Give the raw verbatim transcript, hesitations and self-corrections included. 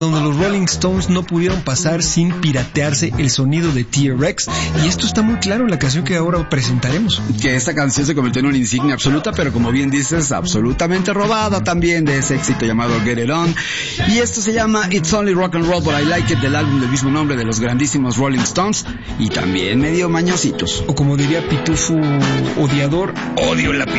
donde los Rolling Stones no pudieron pasar sin piratearse el sonido de T-Rex, y esto está muy claro en la canción que ahora presentaremos. Que esta canción se convirtió en una insignia absoluta, pero como bien dices, absolutamente robada también de ese éxito llamado Get It On, y esto se llama It's Only Rock and Roll But I Like It, del álbum del mismo nombre de los grandísimos Rolling Stones, y también medio mañositos. O como diría Pitufo odiador, odio la